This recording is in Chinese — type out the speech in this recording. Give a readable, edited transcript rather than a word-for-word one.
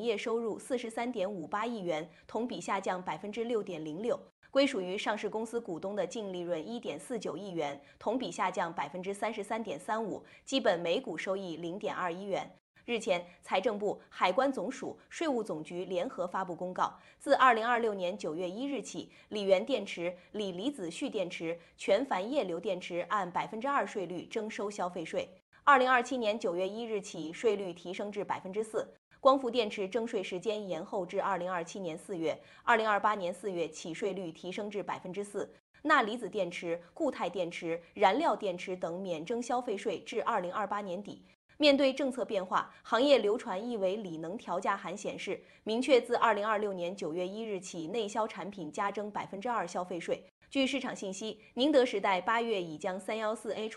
业收入43.58亿元，同比下降6.06%，归属于上市公司股东的净利润1.49亿元，同比下降33.35%，基本每股收益0.21元。日前，财政部、海关总署、税务总局联合发布公告，自2026年9月1日起，锂源电池、锂离子蓄电池、全钒液流电池按2%税率征收消费税。2027年9月1日起，税率提升至4%。光伏电池征税时间延后至2027年4月，2028年4月起税率提升至4%。钠离子电池、固态电池、燃料电池等免征消费税至2028年底。面对政策变化，行业流传一维锂能调价函显示，明确自2026年9月1日起，内销产品加征2%消费税。据市场信息，宁德时代8月已将314A